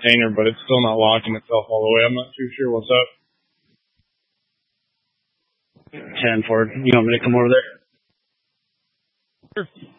container, but it's still not locking itself all the way. I'm not too sure what's up. 10 Ford. You want me to come over there? Sure.